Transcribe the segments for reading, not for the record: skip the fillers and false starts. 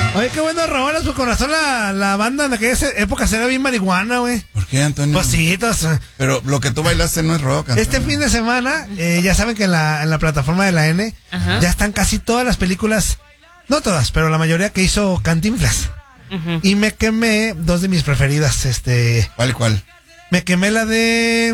Oye, qué buenos rolas, pues con razón la banda en aquella época era bien marihuana, güey. ¿Por qué, Antonio? Pues sí, pero lo que tú bailaste no es rock, Antonio. Este fin de semana, ya saben que en la plataforma de la N, ya están casi todas las películas, no todas, pero la mayoría que hizo Cantinflas. Y me quemé dos de mis preferidas, ¿Cuál? Me quemé la de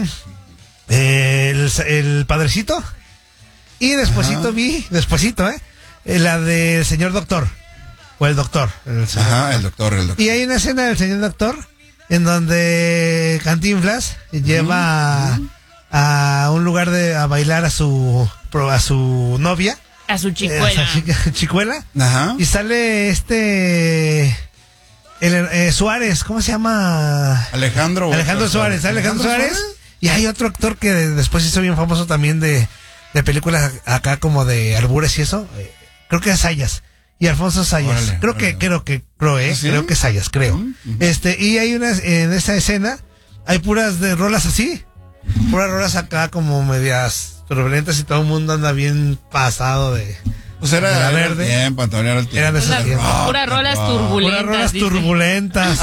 el Padrecito. Y despuesito la del Señor Doctor. O el Doctor. El Doctor. Y hay una escena del Señor Doctor en donde Cantinflas lleva a un lugar a bailar a su novia. A su chicuela. Chicuela. Ajá. Y sale Suárez, ¿cómo se llama? Alejandro Suárez. Y hay otro actor que después hizo bien famoso también de películas acá como de albures y eso. Creo que es Sayas. Y Alfonso Sayas. Creo que es Sayas, creo. Y hay en esa escena hay puras de rolas así. Puras rolas acá como medias turbulentas y todo el mundo anda bien pasado de... Pues era la verde. Tiempo, Antonio, era el tiempo. Eran de esos tiempos. Puras rolas turbulentas. Puras rolas turbulentas.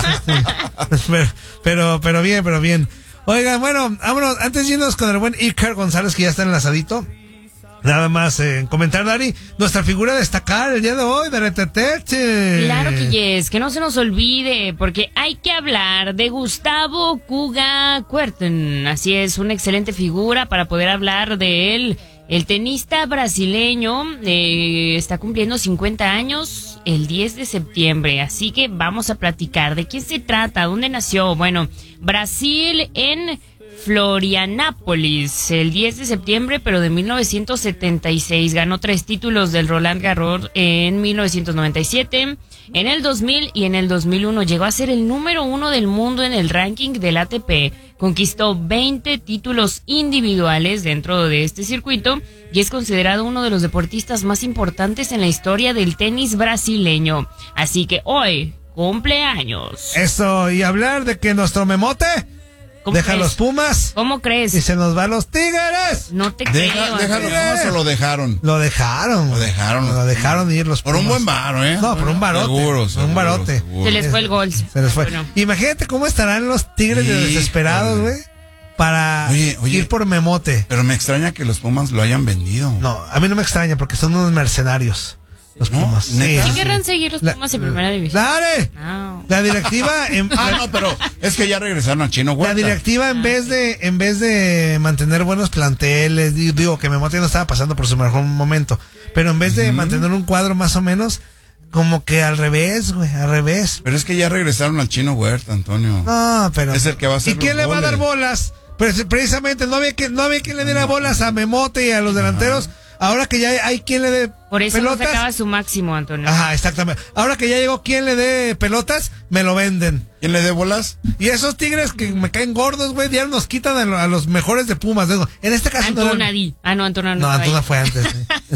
pero bien. Oigan, bueno, vámonos. Antes de irnos con el buen Iker González, que ya está enlazadito. Nada más comentar, Dari, nuestra figura a destacar el día de hoy, de Retetete. Claro que yes, que no se nos olvide, porque hay que hablar de Gustavo Kuga Kuerten. Así es, una excelente figura para poder hablar de él. El tenista brasileño está cumpliendo 50 años el 10 de septiembre, así que vamos a platicar de quién se trata, dónde nació. Bueno, Brasil en Florianápolis, el 10 de septiembre, pero de 1976. Ganó 3 títulos del Roland Garros en 1997, en el 2000 y en el 2001. Llegó a ser el número 1 del mundo en el ranking del ATP. Conquistó 20 títulos individuales dentro de este circuito y es considerado uno de los deportistas más importantes en la historia del tenis brasileño. Así que hoy, cumpleaños. Eso, y hablar de que nuestro Memote deja los Pumas. ¿Cómo crees? Y se nos va a los Tigres. No te creo. ¿Deja los Pumas o lo dejaron? Lo dejaron ir los Pumas. Por un buen varo, ¿eh? No, por un barote. Seguro. Un barote. Se les fue el gol. Se les fue. Bueno. Imagínate cómo estarán los Tigres de desesperados, güey, para ir por Memote. Pero me extraña que los Pumas lo hayan vendido. No, a mí no me extraña porque son unos mercenarios. Los Pumas. Sí querrán seguir los Pumas en primera división. ¡Dale! No. La directiva... no, pero es que ya regresaron a Chino Huerta. La directiva en vez de mantener buenos planteles, digo que Memote no estaba pasando por su mejor momento, pero en vez de mantener un cuadro más o menos, como que al revés, güey, al revés. Pero es que ya regresaron al Chino Huerta, Antonio. No, pero... Es el que va a hacer. ¿Y quién le va a dar bolas? Pues precisamente no había quien le diera bolas a Memote y a los delanteros. Ahora que ya hay quien le dé por eso pelotas, no sacaba su máximo, Antonio. Ajá, exactamente. Ahora que ya llegó quien le dé pelotas, me lo venden. ¿Quién le dé bolas? Y esos Tigres que me caen gordos, güey, ya nos quitan a los mejores de Pumas. En este caso Antuna Antuna fue antes.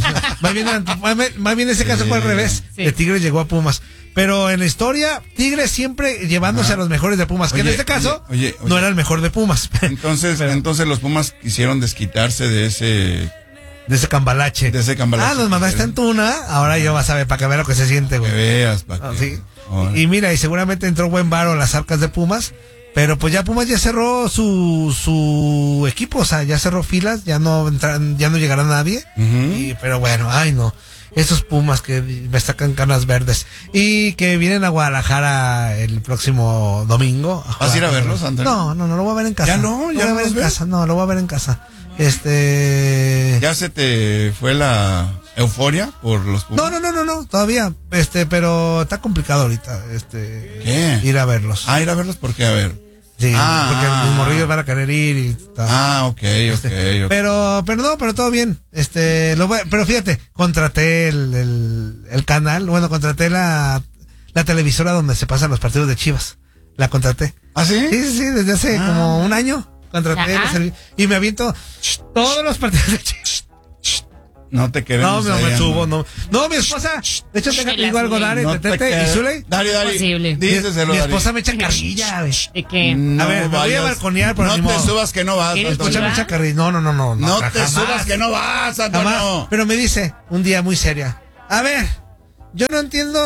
Más bien ese caso fue al revés. Sí. El Tigres llegó a Pumas. Pero en la historia, Tigres siempre llevándose a los mejores de Pumas. Que en este caso no era el mejor de Pumas. Entonces los Pumas quisieron desquitarse de ese cambalache. Nos mandaste Antuna, ahora yo vas a ver para que veas lo que se siente, güey. Que veas, para que... Sí. Y mira, y seguramente entró buen varo en las arcas de Pumas, pero pues ya Pumas ya cerró su equipo, o sea, ya cerró filas, ya no llegará nadie. Pero bueno, ay no, esos Pumas que me sacan canas verdes y que vienen a Guadalajara el próximo domingo. ¿Vas a ir a verlos, Antonio? No, lo voy a ver en casa. ¿Ya no? ¿Ya lo voy a ver en casa? No, lo voy a ver en casa. ¿Ya se te fue la euforia por los Pumas? No, todavía, pero está complicado ahorita, ¿qué? Ir a verlos. Ir a verlos, ¿por qué? A ver. Sí, porque los morrillos van a querer ir y tal. Ok. Pero todo bien, pero fíjate, contraté el canal, contraté la televisora donde se pasan los partidos de Chivas, la contraté. ¿Ah, sí? Sí, desde hace como un año. Contraté y me aviento todos los partidos de Chivas. No te queremos. No me subo, no. No, mi esposa, de hecho te digo algo, Dari, y Zuley. Dari. Díselo, mi esposa me echa carrilla, güey. ¿De qué? A ver, me voy a balconear, pero no te subas que no vas, Antonio. Me echa carrilla. No. No te subas que no vas, Antonio. Pero me dice, un día muy seria, a ver, yo no entiendo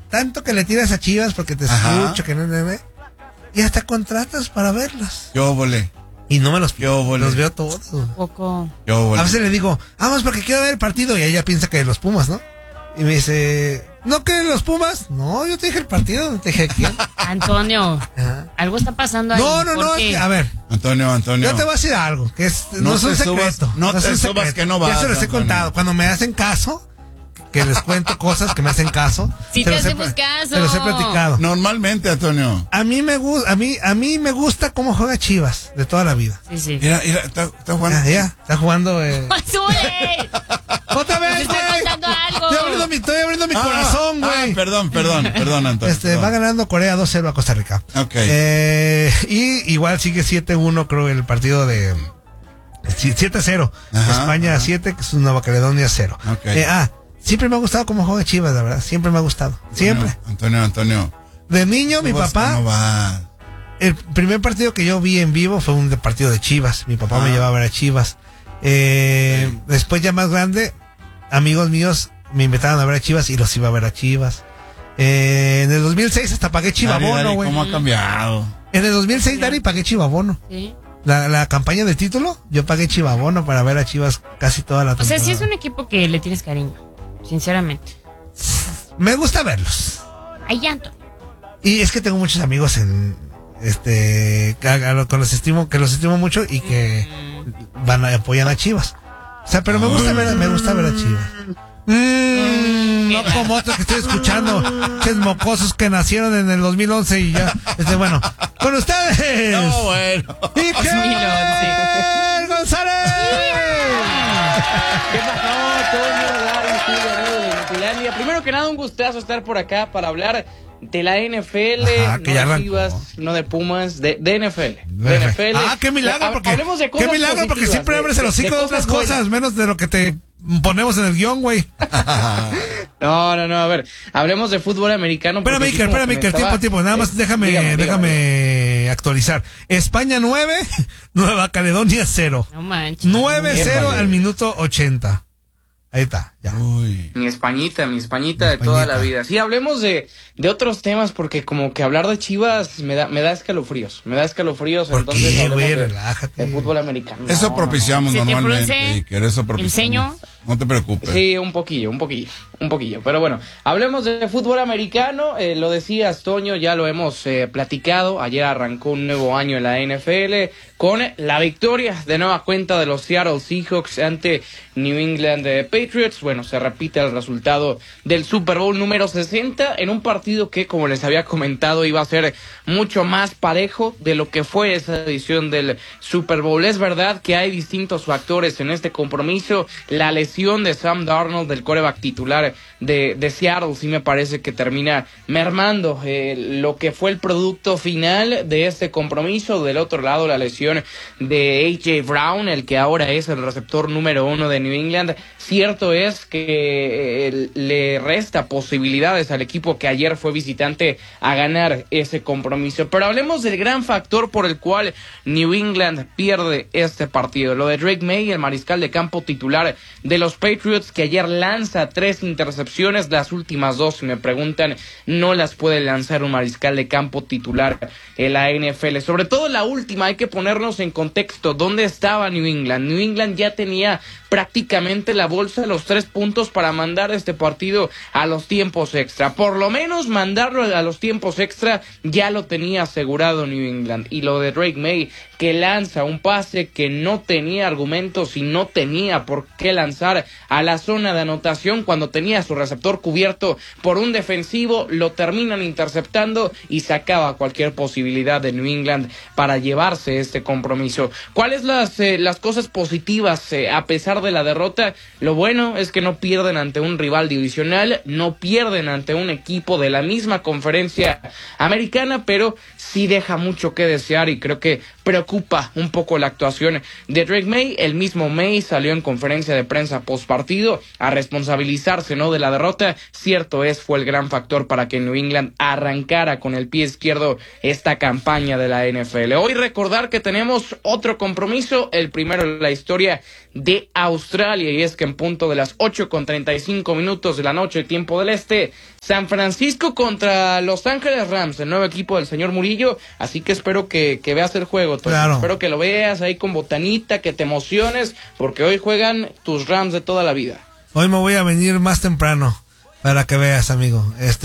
tanto que le tiras a Chivas porque te escucho, que no, y hasta contratas para verlas. Yo volé. Y no me los veo todos. Poco. A veces le digo, vamos porque quiero ver el partido. Y ella piensa que los Pumas, ¿no? Y me dice, ¿no que los Pumas? No, yo te dije el partido, no te dije quién. Antonio, algo está pasando ahí. No, es que, a ver. Antonio. Yo te voy a decir algo, que no es un secreto. No te subas que no vas. Ya se los he contado. Cuando me hacen caso, que les cuento cosas que me hacen caso. Sí, te hacemos caso. Te los he platicado. Normalmente, Antonio. A mí me gusta cómo juega Chivas de toda la vida. Sí. Mira, está jugando. Ya, está jugando. ¡Azules! ¡Otra vez, güey! Estoy contando algo. Estoy abriendo mi corazón, güey. Perdón, Antonio. Va ganando Corea 2-0 a Costa Rica. Ok. Y igual sigue 7-1, creo, el partido de 7-0. España 7, que es Nueva Caledonia 0. Okay. Siempre me ha gustado cómo juega Chivas, la verdad. Siempre me ha gustado. Siempre. Antonio. De niño, mi papá. ¿Cómo va? El primer partido que yo vi en vivo fue un partido de Chivas. Mi papá me llevaba a ver a Chivas. Después, ya más grande, amigos míos me invitaron a ver a Chivas y los iba a ver a Chivas. En el 2006 hasta pagué Chivabono, güey. ¿Cómo ha cambiado? En el 2006, Dari, pagué Chivabono. Sí. La campaña de título, yo pagué Chivabono para ver a Chivas casi toda la temporada. O sea, sí es un equipo que le tienes cariño, sinceramente. Me gusta verlos. Hay llanto. Y es que tengo muchos amigos que los estimo mucho y que apoyan a Chivas. O sea, pero me gusta ver a Chivas. No como otros que estoy escuchando, que es mocosos que nacieron en el 2011 y ya. Bueno, con ustedes. No, bueno. Iker González. ¿Qué pasó, Antonio? De primero que nada, un gustazo estar por acá para hablar de la NFL, que ya no de Chivas, no de Pumas, de NFL. De NFL. Qué milagro, porque hablemos de cosas porque siempre abres el hocico de otras cosas, menos de lo que te ponemos en el guión, güey. No, a ver, hablemos de fútbol americano. Espérame, Iker, tiempo, nada más déjame actualizar. España 9, Nueva Caledonia 0. No manches. 9-0 al minuto 80. Ahí está, ya. Uy. Mi Españita de toda la vida. Sí, hablemos de otros temas porque como que hablar de Chivas me da escalofríos. Entonces qué, güey? de Relájate. fútbol americano. Eso propiciamos ¿Se te normalmente. frunce Eso propiciamos. el ceño? No te preocupes. Sí, un poquillo. Pero bueno, hablemos de fútbol americano. Lo decías, Toño, ya lo hemos platicado. Ayer arrancó un nuevo año en la NFL con la victoria de nueva cuenta de los Seattle Seahawks ante New England Patriots. Bueno, se repite el resultado del Super Bowl número 60 en un partido que, como les había comentado, iba a ser mucho más parejo de lo que fue esa edición del Super Bowl. Es verdad que hay distintos factores en este compromiso. La lesión de Sam Darnold, del quarterback titular de Seattle, sí me parece que termina mermando lo que fue el producto final de este compromiso. Del otro lado, la lesión de A.J. Brown, el que ahora es el receptor número 1 de New England. Cierto es que le resta posibilidades al equipo que ayer fue visitante a ganar ese compromiso. Pero hablemos del gran factor por el cual New England pierde este partido. Lo de Drake May, el mariscal de campo titular de los Patriots, que ayer lanza 3 intercepciones. Las últimas 2, si me preguntan, no las puede lanzar un mariscal de campo titular en la NFL. Sobre todo la última, hay que ponernos en contexto. ¿Dónde estaba New England? New England ya tenía prácticamente la bolsa de los 3 puntos para mandar este partido a los tiempos extra. Por lo menos mandarlo a los tiempos extra ya lo tenía asegurado New England. Y lo de Drake May, que lanza un pase que no tenía argumentos y no tenía por qué lanzar a la zona de anotación cuando tenía su receptor cubierto por un defensivo, lo terminan interceptando y se acaba cualquier posibilidad de New England para llevarse este compromiso. ¿Cuáles las cosas positivas a pesar de la derrota? Lo bueno es que no pierden ante un rival divisional, no pierden ante un equipo de la misma conferencia americana, pero sí deja mucho que desear y creo que preocupa un poco la actuación de Drake May. El mismo May salió en conferencia de prensa post partido a responsabilizarse, ¿no?, de la derrota. Cierto es, fue el gran factor para que New England arrancara con el pie izquierdo esta campaña de la NFL. Hoy recordar que tenemos otro compromiso, el primero en la historia de Australia, y es que en punto de las 8:35 de la noche, tiempo del este, San Francisco contra Los Ángeles Rams, el nuevo equipo del señor Murillo, así que espero que veas el juego, Toño. Claro. Espero que lo veas ahí con botanita, que te emociones, porque hoy juegan tus Rams de toda la vida. Hoy me voy a venir más temprano para que veas, amigo.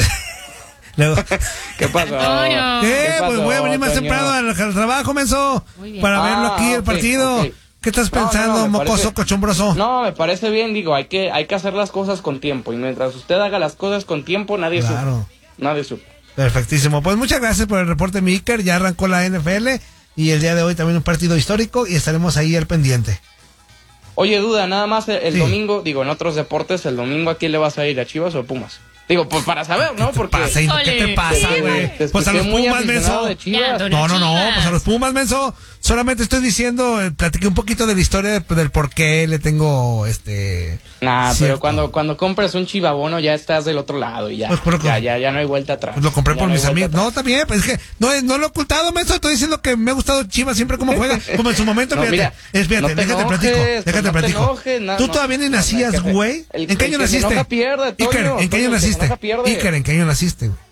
Luego, ¿Qué pasó? Antonio. ¿qué? pasó, Pues voy a venir más Toño? temprano al trabajo, menso, Muy bien. para verlo aquí el ok, partido. ok. ¿Qué estás No, pensando, me mocoso, parece- cochombroso? No, me parece bien, digo, hay que hacer las cosas con tiempo, y mientras usted haga las cosas con tiempo, nadie Claro. sufre. Nadie sufre. Perfectísimo. Pues muchas gracias por el reporte, mi Iker. Ya arrancó la NFL y el día de hoy también un partido histórico y estaremos ahí al pendiente. Oye, Duda, nada más el Sí. domingo, digo, en otros deportes, el domingo, ¿a quién le vas a ir? ¿A Chivas o a Pumas? Digo, pues para saber, ¿no? Porque ¿Qué te Ole. pasa, Sí, güey? te Pues a escuché los muy Pumas, aficionado menso. de Chivas. Ya, No, Chivas. pues a los Pumas, menso. Solamente estoy diciendo, platiqué un poquito de la historia del por qué le tengo Nah, pero cierto. cuando compras un chivabono ya estás del otro lado y ya. Pues, pero- ya no hay vuelta atrás. Pues lo compré Ya por no hay mis vuelta amigos. atrás. No, también, pues es que no lo he ocultado, menso. Estoy diciendo que me ha gustado Chivas siempre como juega. Como en su momento, No, fíjate. mira, Fíjate, no te déjate enojes, platico. pues Déjate no te platico. enojes, no, Tú no. todavía ni nacías, El que se- güey. el ¿En qué año que se naciste? enoja pierde, Toño. Iker, ¿en qué Toño, año el que se naciste? enoja pierde. Iker, ¿en qué año naciste, güey?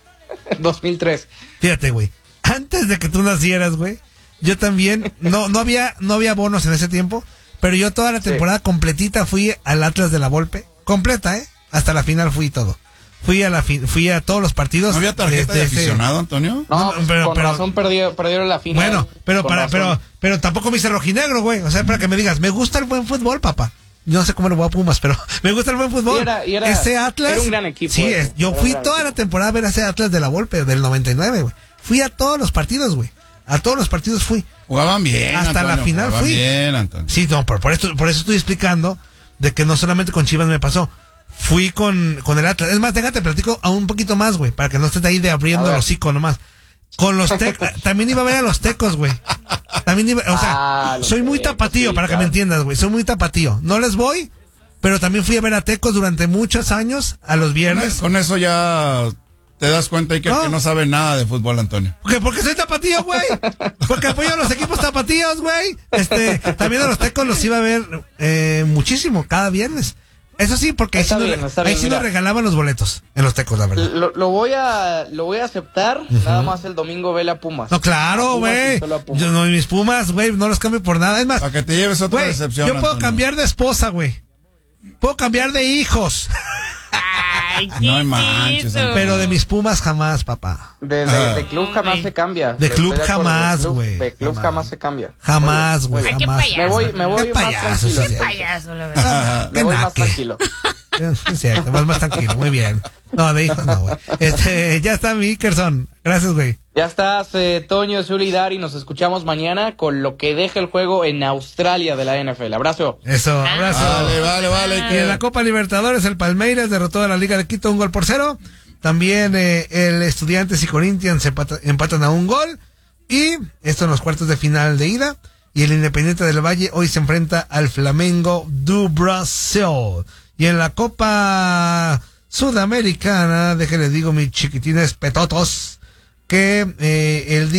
2003. Fíjate, güey. Antes de que tú nacieras, güey, yo también, no había bonos en ese tiempo, pero yo toda la temporada completita fui al Atlas de la Volpe, completa, hasta la final fui todo. Fui a todos los partidos. ¿No había tarjeta de ese- aficionado, Antonio? No, No, pues, pero- con pero- razón perdieron la final. Bueno, pero Con razón. pero tampoco me hice rojinegro, güey. O sea, para que me digas, me gusta el buen fútbol, papá. Yo no sé cómo le voy a Pumas, pero me gusta el buen fútbol. Y era- ese Atlas. era un gran equipo, Sí, yo era un fui gran toda la equipo. temporada a ver a ese Atlas de la Volpe, del 99, güey. Fui a todos los partidos, güey. A todos los partidos fui. Jugaban bien, Hasta la Antonio, final jugaban fui. bien, Antonio. Sí, no, por eso estoy explicando de que no solamente con Chivas me pasó. Fui con el Atlas. Es más, déjate platico aún un poquito más, güey, para que no estés ahí de abriendo A ver. el hocico nomás. Con los tecos, también iba a ver a los tecos, güey. También iba, o sea, Los soy muy Tecos, tapatío, sí, para que claro. me entiendas, güey. Soy muy tapatío. No les voy, pero también fui a ver a tecos durante muchos años, a los viernes. Con eso ya te das cuenta, Iker, No. que no sabe nada de fútbol, Antonio. Porque soy tapatío, güey. Porque apoyo a los equipos tapatíos, güey. También a los tecos los iba a ver muchísimo, cada viernes. Eso sí, porque ahí Está sí, bien, está ahí bien, sí nos mira. regalaban los boletos en los tecos, la verdad. Lo voy a aceptar, nada más el domingo vele a Pumas. No, claro, A Pumas y güey. solo a Pumas. Yo no, mis Pumas, güey, no los cambio por nada. Es más, Para que te lleves otra güey, decepción, yo puedo Antonio. cambiar de esposa, güey. Puedo cambiar de hijos. Ay, ¿qué No es manches, eso? Antonio. Pero de mis Pumas jamás, papá. De club jamás se cambia. De club Estoy acuerdo, jamás, de club- güey. De club Jamás. jamás se cambia. Jamás, Muy güey, bien. Ay, qué jamás. payaso. Me voy Qué más payaso, tranquilo. sí, Qué sí. payaso, la verdad. Me voy más naque. tranquilo. Es cierto, más tranquilo, muy bien. No, de hijos no, güey. Ya está mi Ikerson. Gracias, güey. Ya estás, Toño, Zuli y Dari. Nos escuchamos mañana con lo que deja el juego en Australia de la NFL. Abrazo. Eso, abrazo. Vale, Y en Iker. la Copa Libertadores, el Palmeiras derrotó a la Liga de Quito 1-0. También el Estudiantes y Corinthians empatan a un gol. Y esto en los cuartos de final de ida. Y el Independiente del Valle hoy se enfrenta al Flamengo do Brasil. Y en la Copa Sudamericana, déjenle digo mis chiquitines petotos, que el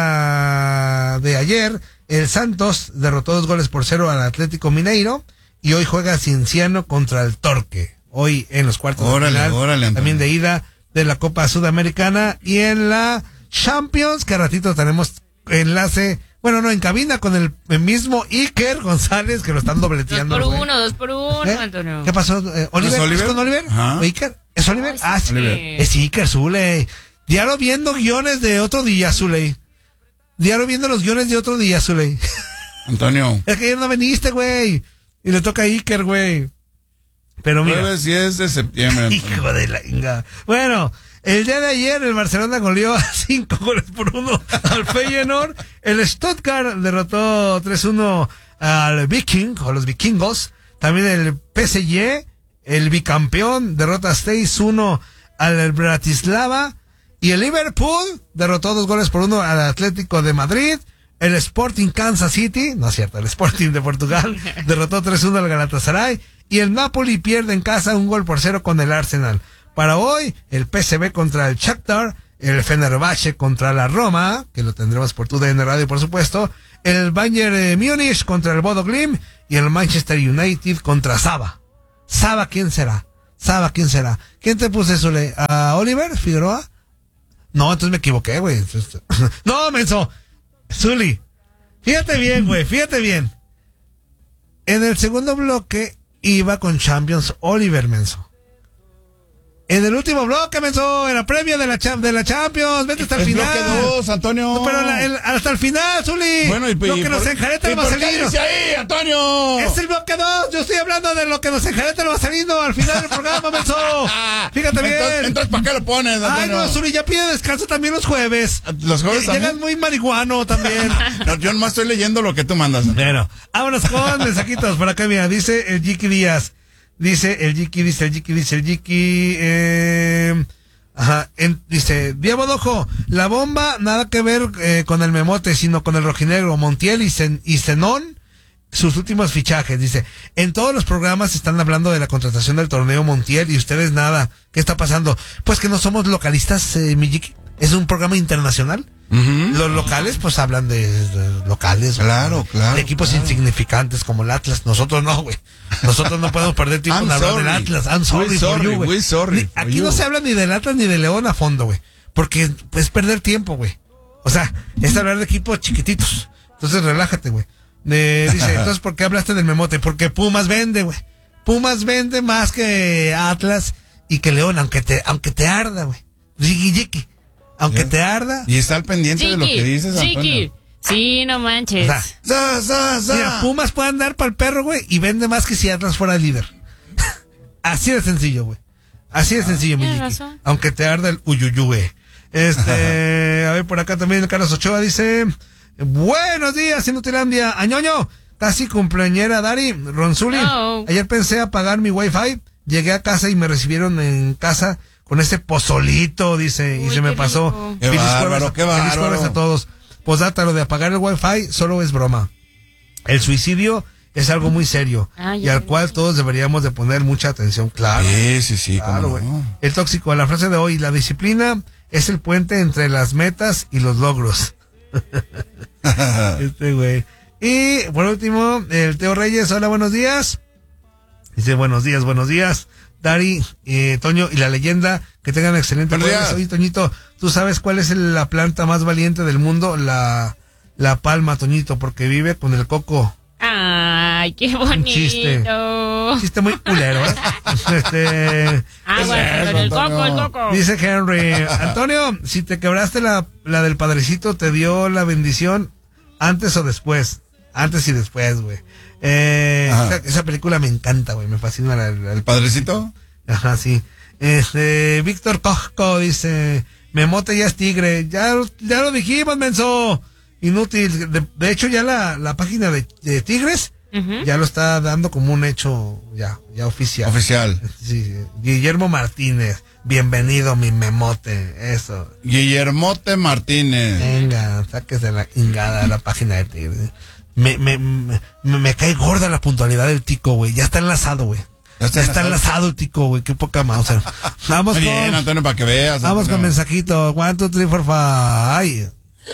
día de ayer el Santos derrotó 2-0 al Atlético Mineiro y hoy juega Cienciano contra el Torque. Hoy en los cuartos de final, Antonio. también de ida de la Copa Sudamericana y en la Champions, que a ratito tenemos enlace, bueno, no, en cabina con el mismo Iker González, que lo están dobleteando. güey. 2 por 1, ¿Eh? Antonio. ¿Qué pasó? ¿Oliver? ¿Es Oliver? ¿Es con Oliver? Ajá. ¿O Iker? ¿Es Oliver? No, Ah, es sí. Oliver. Es Iker Zule. Diario viendo guiones de otro día, Zule. Diario viendo los guiones de otro día, Zule. Antonio. Es que ayer no viniste, güey. Y le toca a Iker, güey. Pero mira. Jueves 10 de septiembre, Antonio. Hijo de la inga. Bueno, el día de ayer el Barcelona goleó a 5-1 al Feyenoord. El Stuttgart derrotó 3-1 al Viking, o los vikingos. También el PSG, el bicampeón, derrota 6-1 al Bratislava. Y el Liverpool derrotó 2-1 al Atlético de Madrid. El Sporting Kansas City, no es cierto, el Sporting de Portugal derrotó 3-1 al Galatasaray. Y el Napoli pierde en casa 1-0 con el Arsenal. Para hoy, el PSV contra el Shakhtar, el Fenerbahce contra la Roma, que lo tendremos por TUDN Radio, por supuesto, el Bayern Múnich contra el Bodo Glimt y el Manchester United contra Saba. ¿Saba quién será? Saba, ¿quién será? ¿Quién te puse, Zule? ¿A Oliver Figueroa? No, entonces me equivoqué, güey. No, menso. Zuli, fíjate bien, güey, fíjate bien. En el segundo bloque iba con Champions Oliver, menso. En el último bloque, menso, en la previa de la Champions, vete hasta el final. Bloque 2, Antonio. No, pero hasta el final, Zuli. Bueno, lo que nos enjareta el vaselino. ¿Qué ahí, Antonio? Es el bloque 2, yo estoy hablando de lo que nos enjareta el vaselino al final del programa, menso. Fíjate bien. Entonces, ¿para qué lo pones, Antonio? Ay, no, Zuli, ya pide descanso también los jueves. ¿Los jueves también? Llegas muy marihuano también. No, yo nomás estoy leyendo lo que tú mandas. Bueno, vámonos con mensajitos por acá, mira, dice el Jiki Díaz. Dice el Jiki. Dice, Diego Dojo, la bomba nada que ver con el Memote, sino con el rojinegro, Montiel y Zenón, sus últimos fichajes. Dice, en todos los programas están hablando de la contratación del torneo Montiel y ustedes nada. ¿Qué está pasando? Pues que no somos localistas, mi Jiki. Es un programa internacional. Los locales pues hablan de locales, claro, de equipos insignificantes como el Atlas. Nosotros no, güey. Nosotros no podemos perder tiempo en hablar del Atlas. I'm sorry for you, güey. Aquí no se habla ni del Atlas ni de León a fondo, güey, porque es perder tiempo, güey. O sea, es hablar de equipos chiquititos. Entonces relájate, güey. Dice, entonces ¿por qué hablaste del Memote? Porque Pumas vende, güey. Pumas vende más que Atlas y que León, aunque te arda, güey. Jiki. Aunque te arda. Y está al pendiente de lo que dices, Antonio. Sí, no manches. Mira, Pumas puede andar para el perro, güey, y vende más que si Atlas fuera el líder. Así de sencillo, güey. Así de sencillo, mi Jiki. Aunque te arda el uyuyú, güey. A ver, por acá también Carlos Ochoa dice, buenos días, Inutilandia. Añoño, casi cumpleañera Dari, Ronzuli. No. Ayer pensé apagar mi wifi, llegué a casa y me recibieron en casa con ese pozolito, dice, y se me pasó. Qué bárbaro, qué bárbaro. Feliz jueves a todos. Postdata, lo de apagar el wifi solo es broma. El suicidio es algo muy serio y al cual todos deberíamos de poner mucha atención, claro. Sí, claro, güey. El tóxico, la frase de hoy, la disciplina es el puente entre las metas y los logros. Güey. Y por último, el Teo Reyes, hola, buenos días. Dice, buenos días. Dari, Toño y la leyenda, que tengan excelente jueves. Oye, Toñito, ¿tú sabes cuál es la planta más valiente del mundo? La palma, Toñito, porque vive con el coco. Ay, qué bonito. Un chiste muy culero, ¿eh? Bueno, el coco. Dice Henry, Antonio, si te quebraste la del padrecito, ¿te dio la bendición antes o después? Antes y después, güey. Esa película me encanta, güey, me fascina ¿El padrecito? Ajá, sí. Víctor Cosco dice, Memote ya es tigre. Ya lo dijimos, menso. Inútil. De hecho, ya la página de Tigres ya lo está dando como un hecho ya oficial. Oficial. Sí. Guillermo Martínez, bienvenido, mi Memote. Eso. Guillermote Martínez. Venga, sáquese la ingada de la página de Tigres. Me cae gorda la puntualidad del tico, güey. Ya está enlazado, güey. Ya está enlazado el tico, güey. Qué poca más. Vamos bien, Antonio, para que veas. Vamos Antonio. con mensajito. 1, 2, 3, 4, 5.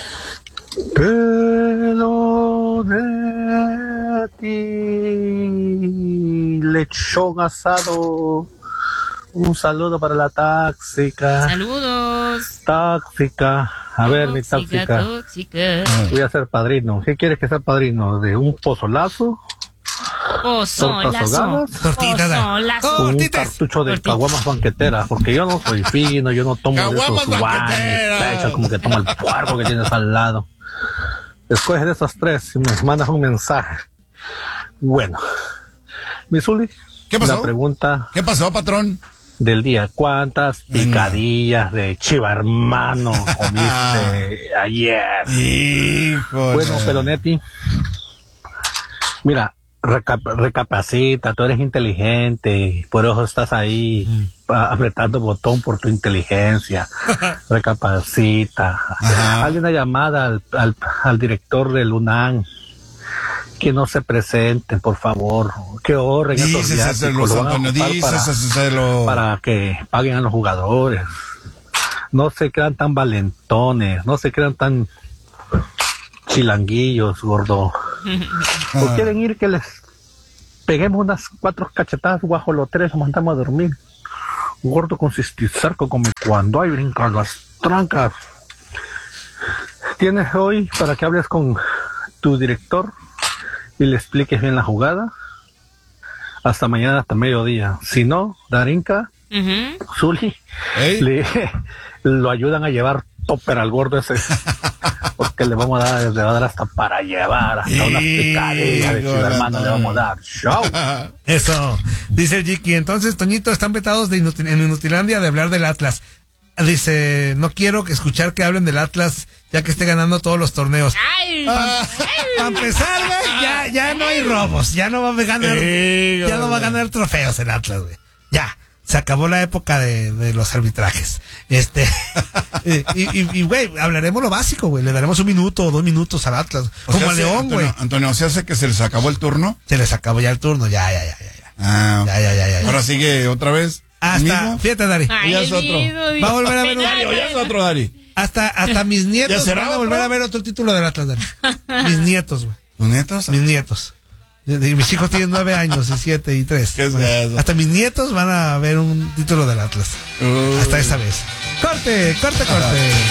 Pelo de ti, lechón asado. Un saludo para la tóxica. Saludos. Tóxica. A ver, mi tóxica. Voy a ser padrino. ¿Qué quieres que sea padrino? ¿De un pozolazo? Pozolazo. Pozolazo. Un cartucho de caguamas banqueteras, porque yo no soy fino, yo no tomo de esos guanes, como que tomo el puerco que tienes al lado. Escoge de esos tres y me mandas un mensaje. Bueno, Misuli, ¿qué pasó? La pregunta. ¿Qué pasó, patrón? Del día, ¿cuántas picadillas de chiva hermano comiste ayer? Híjole. Bueno, Pelonetti, mira, recapacita, tú eres inteligente, por eso estás ahí apretando botón por tu inteligencia. Recapacita. Hazle una llamada al director del UNAM, que no se presenten, por favor, que ahorren esos viáticos, para que paguen a los jugadores. No se crean tan valentones, no se crean tan chilanguillos, gordo. ¿O quieren ir que les peguemos unas 4 cachetadas guajoloteras y nos mandamos a dormir? gordo con cisticerco come cuando hay brincan las trancas. Tienes hoy para que hables con tu director y le expliques bien la jugada. Hasta mañana, hasta mediodía. Si no, Darinka, Zuli, lo ayudan a llevar topper al gordo ese. Porque le va a dar hasta para llevar, hasta una picadilla de Chiva Hermano le vamos a dar. ¡Show! Eso, dice el Jiki. Entonces, Toñito, están vetados en Inutilandia de hablar del Atlas. Dice, no quiero escuchar que hablen del Atlas ya que esté ganando todos los torneos. Para empezar, güey, ya no hay robos, ya no va a ganar trofeos el Atlas, güey. Ya, se acabó la época de los arbitrajes. Y güey, hablaremos lo básico, güey. Le daremos 1 minuto o 2 minutos al Atlas. Como a León, güey. Antonio, ¿se hace que se les acabó el turno? Se les acabó ya el turno, ya. Ya. Ahora sigue otra vez. Hasta, fíjate, Dari. Ya es otro. Va a volver a ver ya es otro, Dari. Hasta mis nietos van a volver a ver otro título del Atlas, Dari. Mis nietos, güey. ¿Tus nietos? Mis nietos. Mis hijos tienen 9 años, 7 y 3. ¿Qué es eso? Hasta mis nietos van a ver un título del Atlas. Hasta esa vez. Corte.